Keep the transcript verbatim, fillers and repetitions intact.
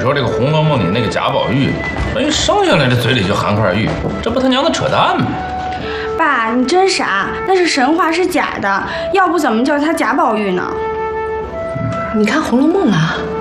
说这个《红楼梦》里那个贾宝玉，说一生下来这嘴里就含块玉，这不他娘的扯淡吗？ 爸，你真傻，那是神话，是假的，要不怎么叫他贾宝玉呢？ 你看《红楼梦》啊。